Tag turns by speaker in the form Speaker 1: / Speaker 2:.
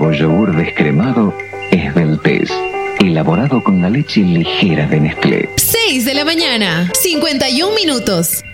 Speaker 1: nuevo yogur descremado Esbeltés, elaborado con la leche ligera de Nestlé.
Speaker 2: 6 de la mañana, 51 minutos.